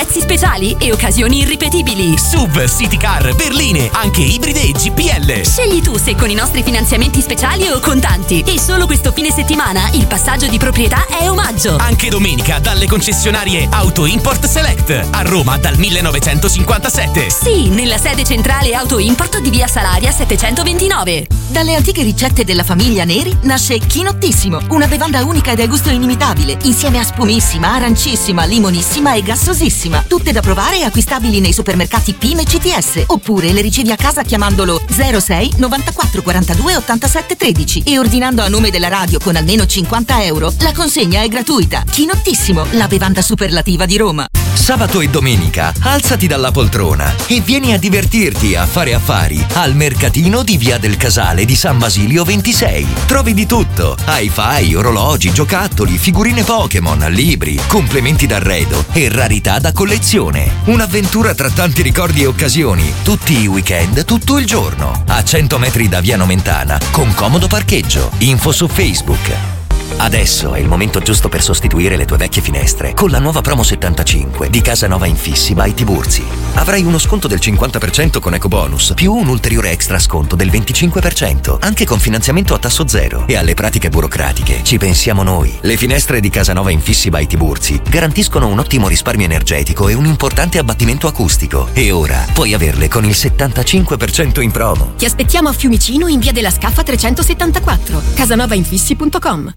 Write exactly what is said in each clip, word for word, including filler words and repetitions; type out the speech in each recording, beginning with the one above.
prezzi speciali e occasioni irripetibili. S U V, City Car, berline, anche ibride e G P L. Scegli tu se con i nostri finanziamenti speciali o contanti. E solo questo fine settimana il passaggio di proprietà è omaggio. Anche domenica dalle concessionarie Auto Import Select a Roma dal millenovecentocinquantasette. Sì, nella sede centrale Auto Import di via Salaria settecentoventinove. Dalle antiche ricette della famiglia Neri nasce Chinottissimo, una bevanda unica e dal gusto inimitabile, insieme a spumissima, arancissima, limonissima e gassosissima. Tutte da provare e acquistabili nei supermercati P I M e C T S. Oppure le ricevi a casa chiamandolo zero sei novantaquattro quarantadue ottantasette tredici e ordinando a nome della radio con almeno cinquanta euro. La consegna è gratuita. Chinottissimo, la bevanda superlativa di Roma. Sabato e domenica alzati dalla poltrona e vieni a divertirti a fare affari al mercatino di Via del Casale di San Basilio ventisei. Trovi di tutto: hi-fi, orologi, giocattoli, figurine Pokémon, libri, complementi d'arredo e rarità da collezione. Un'avventura tra tanti ricordi e occasioni, tutti i weekend, tutto il giorno. A cento metri da Via Nomentana, con comodo parcheggio. Info su Facebook. Adesso è il momento giusto per sostituire le tue vecchie finestre con la nuova promo settantacinque di Casa Nova Infissi by Tiburzi. Avrai uno sconto del cinquanta per cento con ecobonus più un ulteriore extra sconto del venticinque per cento anche con finanziamento a tasso zero. E alle pratiche burocratiche ci pensiamo noi. Le finestre di Casa Nova Infissi by Tiburzi garantiscono un ottimo risparmio energetico e un importante abbattimento acustico. E ora puoi averle con il settantacinque per cento in promo. Ti aspettiamo a Fiumicino in via della Scaffa trecentosettantaquattro. casanovainfissi punto com.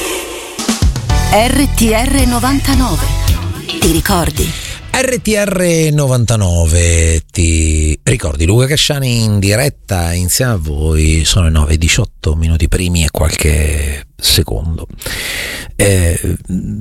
R T R novantanove. Ti ricordi? R T R novantanove, ti ricordi? Luca Casciani in diretta insieme a voi. Sono le nove e diciotto minuti primi e qualche secondo. Eh,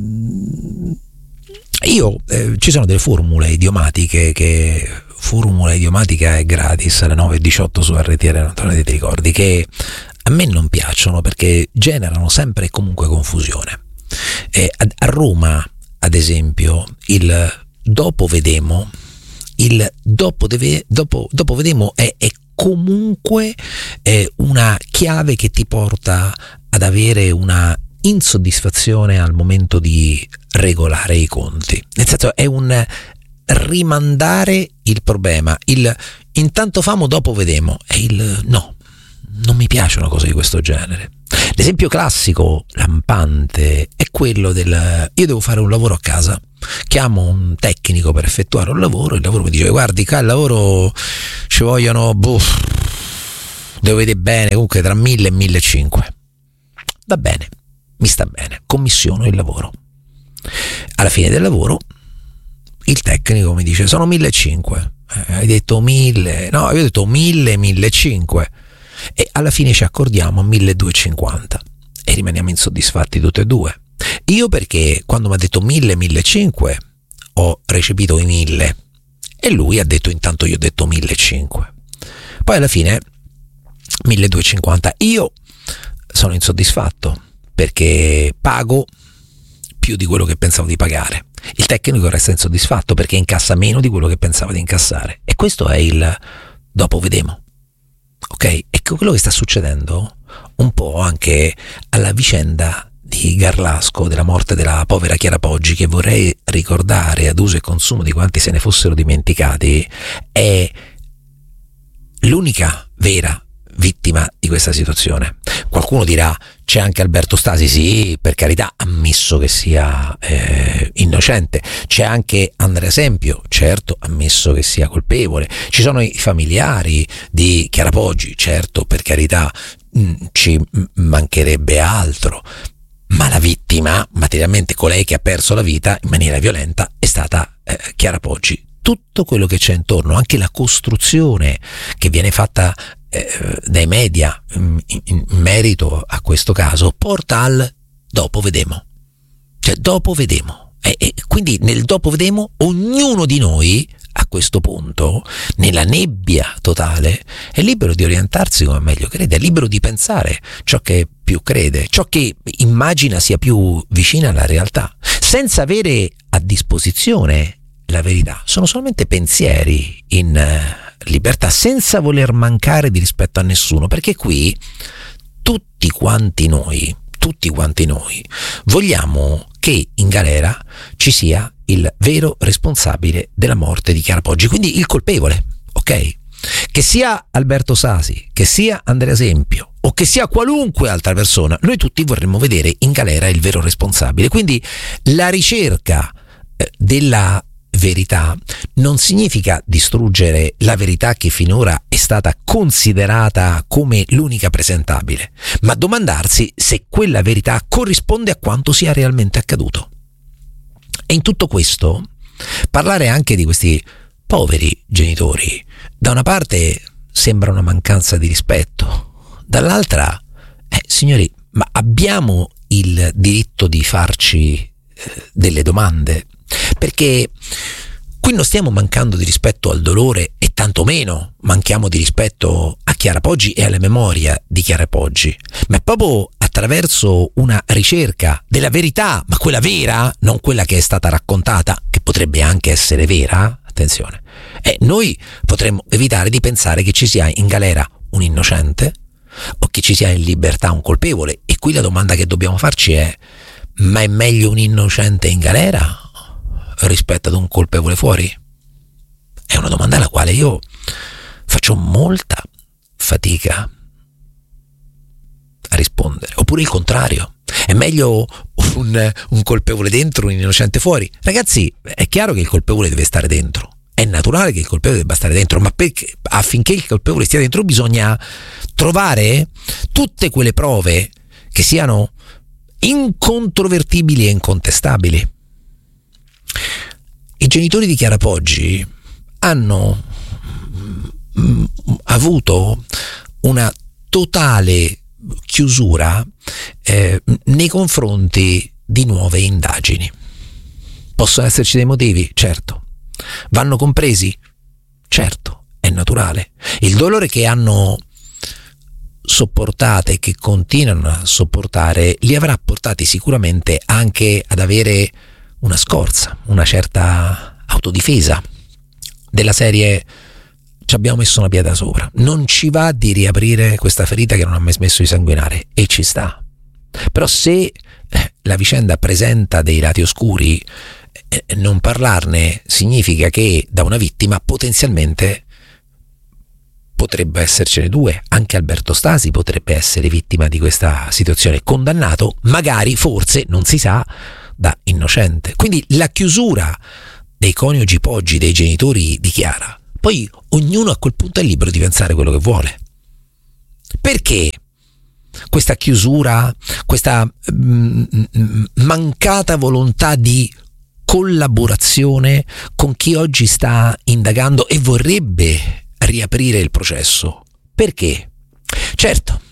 io eh, ci sono delle formule idiomatiche che formula idiomatica è gratis alle nove e diciotto su R T R novantanove, ti ricordi, che a me non piacciono perché generano sempre e comunque confusione. Eh, a, a Roma, ad esempio, il dopo vedemo, il dopo, deve, dopo, dopo vedemo è, è comunque è una chiave che ti porta ad avere una insoddisfazione al momento di regolare i conti. Nel senso, è un rimandare il problema. Il intanto famo, dopo vedemo. È il no. Non mi piace una cosa di questo genere. L'esempio classico, lampante, è quello del io devo fare un lavoro a casa, chiamo un tecnico per effettuare un lavoro, il lavoro mi dice guardi qua il lavoro ci vogliono, boh, devo vedere bene, comunque tra mille e millecinquecento. Va bene, mi sta bene, commissiono il lavoro. Alla fine del lavoro il tecnico mi dice sono millecinquecento, eh, hai detto mille, no, avevo detto mille, millecinquecento. E alla fine ci accordiamo a milleduecentocinquanta e rimaniamo insoddisfatti tutti e due. Io perché quando mi ha detto mille, millecinquecento ho recepito i mille e lui ha detto intanto io ho detto millecinquecento. Poi alla fine milleduecentocinquanta, io sono insoddisfatto perché pago più di quello che pensavo di pagare. Il tecnico resta insoddisfatto perché incassa meno di quello che pensava di incassare. E questo è il dopo vedemo. Ok, ecco quello che sta succedendo un po' anche alla vicenda di Garlasco, della morte della povera Chiara Poggi, che vorrei ricordare ad uso e consumo di quanti se ne fossero dimenticati, è l'unica vera vittima di questa situazione. Qualcuno dirà c'è anche Alberto Stasi, sì, per carità, ammesso che sia eh, innocente. C'è anche Andrea Sempio, certo, ammesso che sia colpevole. Ci sono i familiari di Chiara Poggi, certo, per carità, mh, ci mancherebbe altro. Ma la vittima, materialmente colei che ha perso la vita in maniera violenta, è stata eh, Chiara Poggi. Tutto quello che c'è intorno, anche la costruzione che viene fatta eh, dai media in, in merito a questo caso, porta al dopo vedemo. Cioè dopo vedemo. E, e quindi nel dopo vedemo ognuno di noi a questo punto, nella nebbia totale, è libero di orientarsi come meglio crede, è libero di pensare ciò che più crede, ciò che immagina sia più vicina alla realtà, senza avere a disposizione la verità. Sono solamente pensieri in uh, libertà, senza voler mancare di rispetto a nessuno, perché qui tutti quanti noi, tutti quanti noi, vogliamo che in galera ci sia il vero responsabile della morte di Chiara Poggi, quindi il colpevole, ok? Che sia Alberto Sasi, che sia Andrea Sempio o che sia qualunque altra persona, noi tutti vorremmo vedere in galera il vero responsabile. Quindi la ricerca eh, della verità non significa distruggere la verità che finora è stata considerata come l'unica presentabile, ma domandarsi se quella verità corrisponde a quanto sia realmente accaduto. E in tutto questo parlare anche di questi poveri genitori, da una parte sembra una mancanza di rispetto, dall'altra, eh, signori, ma abbiamo il diritto di farci eh, delle domande, perché qui non stiamo mancando di rispetto al dolore e tantomeno manchiamo di rispetto a Chiara Poggi e alla memoria di Chiara Poggi, ma è proprio attraverso una ricerca della verità, ma quella vera, non quella che è stata raccontata, che potrebbe anche essere vera, attenzione, e noi potremmo evitare di pensare che ci sia in galera un innocente o che ci sia in libertà un colpevole. E qui la domanda che dobbiamo farci è: ma è meglio un innocente in galera rispetto ad un colpevole fuori? È una domanda alla quale io faccio molta fatica a rispondere. Oppure il contrario: è meglio un, un colpevole dentro, un innocente fuori? Ragazzi, è chiaro che il colpevole deve stare dentro, è naturale che il colpevole debba stare dentro, ma perché, affinché il colpevole stia dentro bisogna trovare tutte quelle prove che siano incontrovertibili e incontestabili. I genitori di Chiara Poggi hanno mm, avuto una totale chiusura eh, nei confronti di nuove indagini. Possono esserci dei motivi? Certo. Vanno compresi? Certo, è naturale. Il dolore che hanno sopportato e che continuano a sopportare li avrà portati sicuramente anche ad avere una scorza, una certa autodifesa, della serie: ci abbiamo messo una pietra sopra, non ci va di riaprire questa ferita che non ha mai smesso di sanguinare, e ci sta. Però se la vicenda presenta dei lati oscuri, eh, non parlarne significa che da una vittima potenzialmente potrebbe essercene due. Anche Alberto Stasi potrebbe essere vittima di questa situazione, condannato magari, forse, non si sa, da innocente. Quindi la chiusura dei coniugi Poggi, dei genitori di Chiara, poi ognuno a quel punto è libero di pensare quello che vuole. Perché questa chiusura, questa mm, mancata volontà di collaborazione con chi oggi sta indagando e vorrebbe riaprire il processo? Perché? Certo,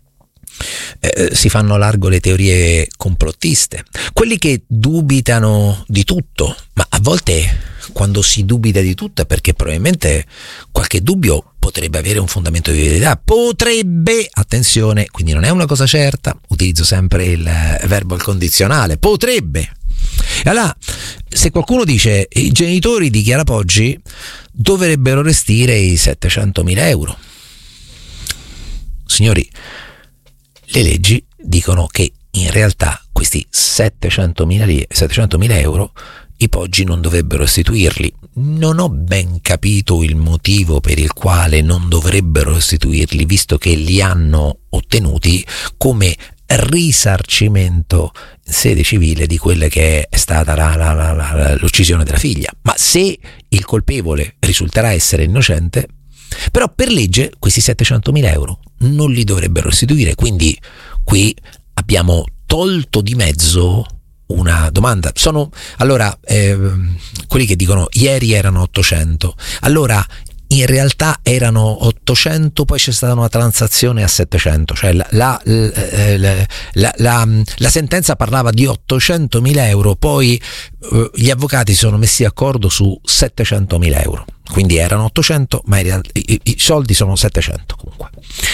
Eh, si fanno largo le teorie complottiste, quelli che dubitano di tutto, ma a volte quando si dubita di tutto è perché probabilmente qualche dubbio potrebbe avere un fondamento di verità. Potrebbe, attenzione, quindi non è una cosa certa, utilizzo sempre il verbo al condizionale, potrebbe. E allora, se qualcuno dice i genitori di Chiara Poggi dovrebbero restire i settecentomila euro, signori, le leggi dicono che in realtà questi settecentomila euro i Poggi non dovrebbero restituirli. Non ho ben capito il motivo per il quale non dovrebbero restituirli, visto che li hanno ottenuti come risarcimento in sede civile di quella che è stata la, la, la, la, l'uccisione della figlia. Ma se il colpevole risulterà essere innocente, però per legge questi settecentomila euro non li dovrebbero restituire. Quindi qui abbiamo tolto di mezzo una domanda. Sono allora eh, quelli che dicono ieri erano ottocento, allora in realtà erano ottocento, poi c'è stata una transazione a settecento, cioè la, la, la, la, la, la sentenza parlava di ottocentomila euro, poi eh, gli avvocati si sono messi d'accordo su settecentomila euro, quindi erano ottocento, ma in realtà i, i soldi sono settecento comunque.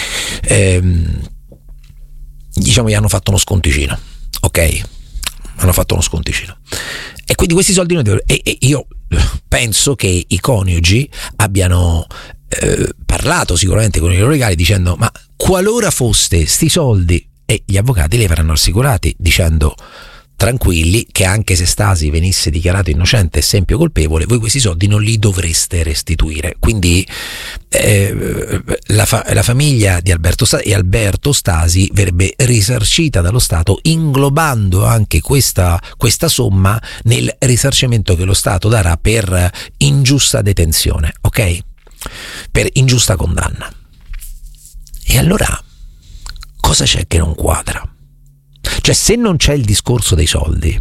Ehm, diciamo gli hanno fatto uno sconticino, ok? Hanno fatto uno sconticino. E quindi questi soldi non devono, e, e io penso che i coniugi abbiano eh, parlato sicuramente con i loro legali dicendo: ma qualora foste sti soldi e gli avvocati li avranno assicurati dicendo: tranquilli, che anche se Stasi venisse dichiarato innocente e Sempio colpevole, voi questi soldi non li dovreste restituire. Quindi eh, la, fa- la famiglia di Alberto Stasi e Alberto Stasi verrebbe risarcita dallo Stato, inglobando anche questa, questa somma nel risarcimento che lo Stato darà per ingiusta detenzione, ok? Per ingiusta condanna. E allora cosa c'è che non quadra? Cioè, se non c'è il discorso dei soldi,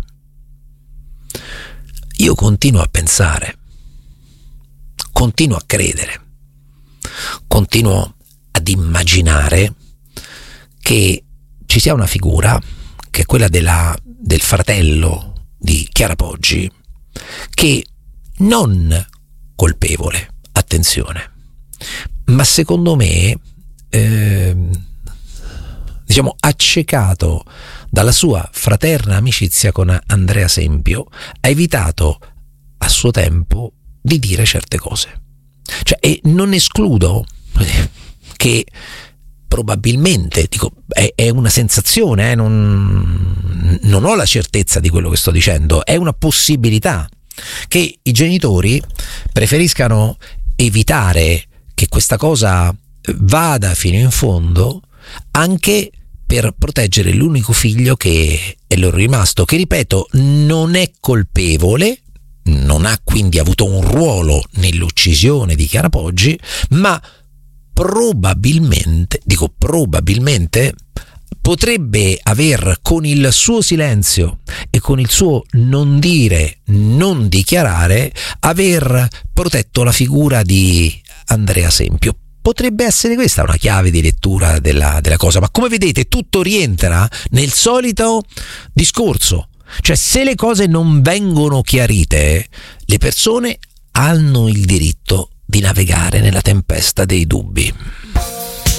io continuo a pensare, continuo a credere, continuo ad immaginare che ci sia una figura, che è quella della, del fratello di Chiara Poggi, che non colpevole, attenzione, ma secondo me eh, diciamo accecato dalla sua fraterna amicizia con Andrea Sempio, ha evitato a suo tempo di dire certe cose. Cioè, e non escludo che probabilmente, dico, è, è una sensazione, eh, non, non ho la certezza di quello che sto dicendo, è una possibilità che i genitori preferiscano evitare che questa cosa vada fino in fondo, anche per proteggere l'unico figlio che è loro rimasto, che, ripeto, non è colpevole, non ha quindi avuto un ruolo nell'uccisione di Chiara Poggi, ma probabilmente, dico probabilmente, potrebbe aver, con il suo silenzio e con il suo non dire, non dichiarare, aver protetto la figura di Andrea Sempio. Potrebbe essere questa una chiave di lettura della, della cosa, ma come vedete tutto rientra nel solito discorso. Cioè, se le cose non vengono chiarite, le persone hanno il diritto di navigare nella tempesta dei dubbi.